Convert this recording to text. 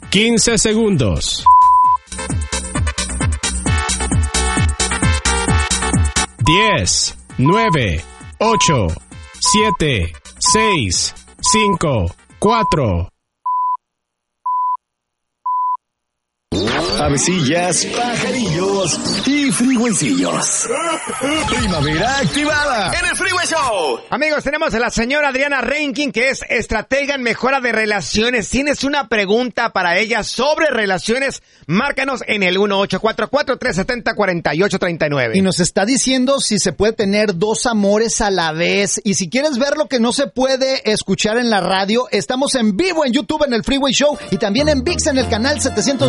15 segundos. 10, 9, 8, 7, 6, 5, 4. Avecillas, pajarillos y frigüencillos. Primavera activada en el Freeway Show. Amigos, tenemos a la señora Adriana Reinking, que es estratega en mejora de relaciones. ¿Tienes una pregunta para ella sobre relaciones? Márcanos en el 1844-370-4839. Y nos está diciendo si se puede tener dos amores a la vez. Y si quieres ver lo que no se puede escuchar en la radio, estamos en vivo en YouTube en el Freeway Show y también en ViX en el canal 700.